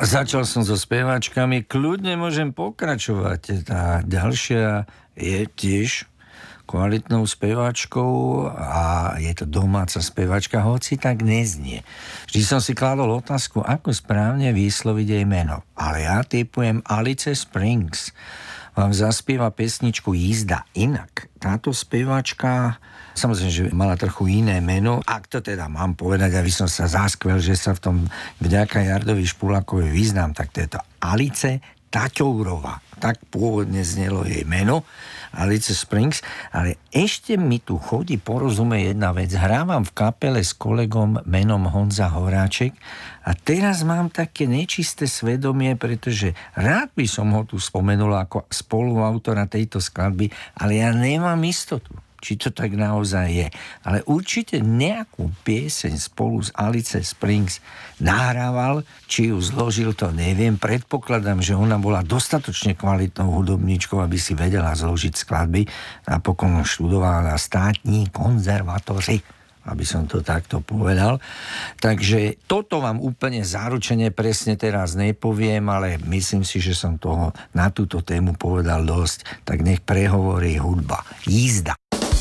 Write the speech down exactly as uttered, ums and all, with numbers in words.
Začal som so speváčkami, kľudne môžem pokračovať. Tá ďalšia je tiež kvalitnou speváčkou a je to domáca speváčka, hoci tak neznie. Vždy som si kládol otázku, ako správne vysloviť jej meno. Ale ja typujem Alice Springs. Vám zaspieva pesničku Jízda. Inak, táto speváčka, samozrejme, že mala trochu iné meno. Ak to teda mám povedať, aby som sa zaskvel, že sa v tom vďaka Jardovi Špulákovi vyznám, tak to je to Alice Taťourová. Tak pôvodne znelo jej meno, Alice Springs, ale ešte mi tu chodí porozumieť jedna vec. Hrávam v kapele s kolegom menom Honza Horáček a teraz mám také nečisté svedomie, pretože rád by som ho tu spomenul ako spoluautora tejto skladby, ale ja nemám istotu, či to tak naozaj je. Ale určite nejakú pieseň spolu s Alice Springs nahrával, či ju zložil, to neviem. Predpokladám, že ona bola dostatočne kvalitnou hudobníčkou, aby si vedela zložiť skladby. Napokon študovala na státní konzervatórii, aby som to takto povedal. Takže toto vám úplne zaručene presne teraz nepoviem, ale myslím si, že som toho na túto tému povedal dosť. Tak nech prehovorí hudba. Jízda.